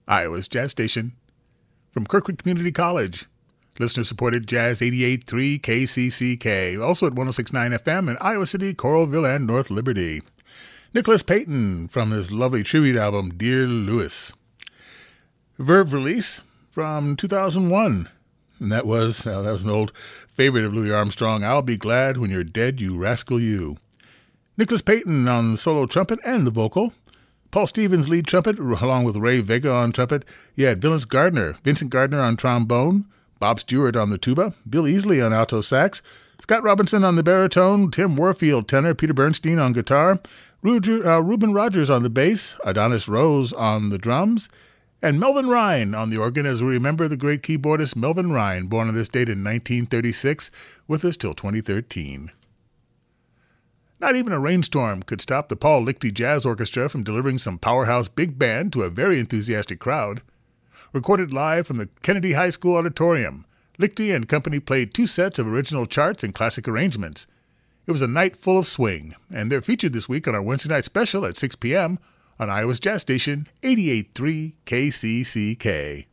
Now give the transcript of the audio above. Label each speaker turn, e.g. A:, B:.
A: Iowa's Jazz Station. From Kirkwood Community College, listener-supported Jazz 88.3 KCCK, also at 106.9 FM in Iowa City, Coralville, and North Liberty. Nicholas Payton from his lovely tribute album, Dear Louis. Verve release from 2001. And that was an old favorite of Louis Armstrong, I'll Be Glad When You're Dead, You Rascal You. Nicholas Payton on the solo trumpet and the vocal. Paul Stevens lead trumpet, along with Ray Vega on trumpet. You had Vincent Gardner on trombone, Bob Stewart on the tuba, Bill Easley on alto sax, Scott Robinson on the baritone, Tim Warfield tenor, Peter Bernstein on guitar, Reuben Rogers on the bass, Adonis Rose on the drums, and Melvin Ryan on the organ, as we remember the great keyboardist Melvin Ryan, born on this date in 1936, with us till 2013. Not even a rainstorm could stop the Paul Lichty Jazz Orchestra from delivering some powerhouse big band to a very enthusiastic crowd. Recorded live from the Kennedy High School Auditorium, Lichty and company played 2 sets of original charts and classic arrangements. It was a night full of swing, and they're featured this week on our Wednesday night special at 6 p.m. on Iowa's Jazz Station, 88.3 KCCK.